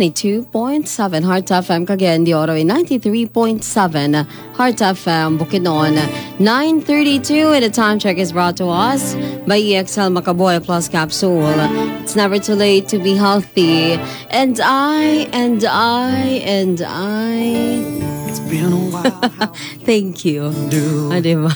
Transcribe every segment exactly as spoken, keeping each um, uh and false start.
ninety-two point seven Heart F M Cagayan de Oro, ninety-three point seven Heart F M Bukidnon. nine thirty-two and the time check is brought to us by E X L Macaboy Plus Capsule. It's never too late to be healthy. And I, and I, and I... It's been a while. Thank you. Ah, diba?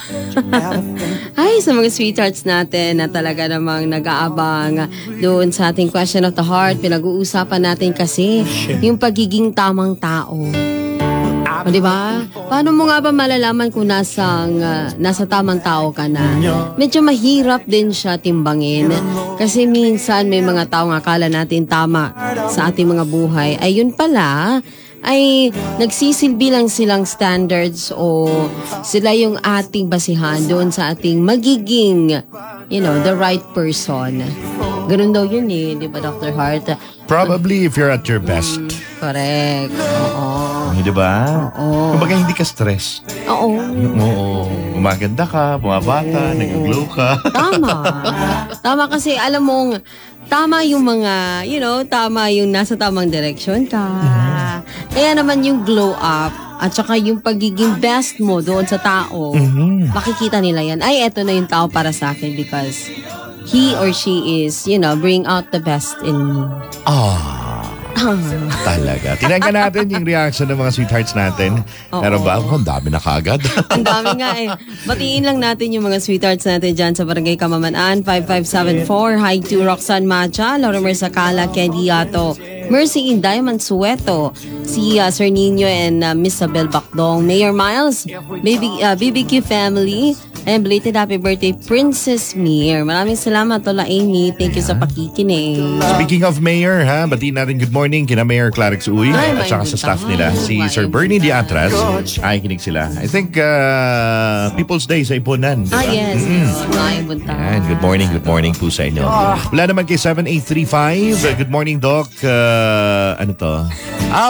Ay, sa mga sweethearts natin na talaga namang nag-aabang doon sa ating question of the heart, pinag-uusapan natin kasi yung pagiging tamang tao. O, diba? Paano mo nga ba malalaman kung nasang, uh, nasa tamang tao ka na? Medyo mahirap din siya timbangin. Kasi minsan may mga tao nga akala natin tama sa ating mga buhay. Ay, yun pala, ay nagsisilbi lang silang standards o sila yung ating basihan doon sa ating magiging, you know, the right person. Ganun daw yun eh, di ba, Doctor Hart? Probably if you're at your best. Correct. Oo. Di ba? Oo. Kumbaga hindi ka stress. Oo. Oo. Gumaganda ka, bumabata, nag-glow ka. Tama. Tama kasi alam mong tama yung mga, you know, tama yung nasa tamang direction ka. Kaya naman yung glow up at saka yung pagiging best mo doon sa tao, mm-hmm. makikita nila yan. Ay, eto na yung tao para sa akin because he or she is, you know, bring out the best in me. Ah. Talaga. Tinanggan natin yung reaction ng mga sweethearts natin. Meron ba? Oh, ang dami na kagad. Ang dami nga eh. Batiin lang natin yung mga sweethearts natin dyan sa Barangay Kamamanaan, five five seven four. Hi to Roxanne Macha, Lorimer Sakala, Candy Yato, Mercy Inday Mansueto, si uh, Sir Nino and uh, Miss Abel Bacdong, Mayor Miles, Baby, uh, B B Q family, and belated happy birthday, Princess Mir. Maraming salamat, Tola Amy. Thank you sa pakikinig. Speaking of Mayor, ha, batiin natin good morning kina Mayor Clarix Uy at saka sa staff nila. Si Sir Bernie Diatras. Ay, kinig sila. I think uh, People's Day sa Ipunan. Ah, yes. Mm-hmm. Yan, good morning, good morning po sa inyo. Wala naman kay seven eight three five. Good morning, Doc. Uh, ano to?